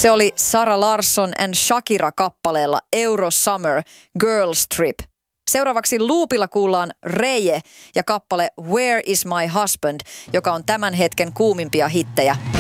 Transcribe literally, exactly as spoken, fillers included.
Se oli Sara Larsson and Shakira kappaleella Euro Summer Girls Trip. Seuraavaksi luupilla kuullaan Reije ja kappale Where is my husband, joka on tämän hetken kuumimpia hittejä.